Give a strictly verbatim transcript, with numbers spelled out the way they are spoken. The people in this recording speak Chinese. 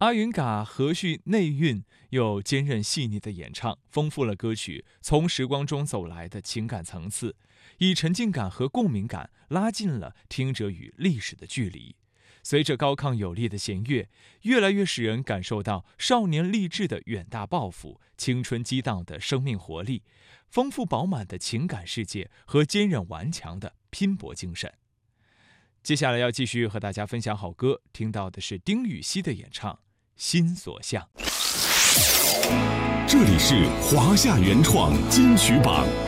阿云嘎和煦内蕴又坚韧细腻的演唱，丰富了歌曲从时光中走来的情感层次，以沉浸感和共鸣感拉近了听者与历史的距离。随着高亢有力的弦乐，越来越使人感受到少年励志的远大抱负、青春激荡的生命活力、丰富饱满的情感世界和坚韧顽强的拼搏精神。接下来要继续和大家分享好歌，听到的是丁禹兮的演唱《心所向》。 这里是华夏原创金曲榜。